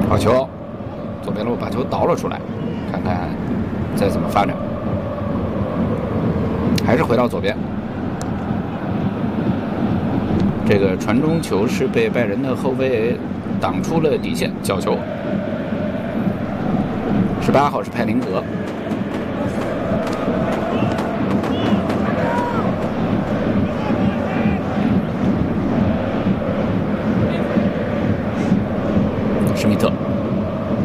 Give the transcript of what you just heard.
好球，左边路把球倒了出来，看看再怎么发展。还是回到左边，这个传中球是被拜仁的后卫挡出了底线，角球。18号是派林格。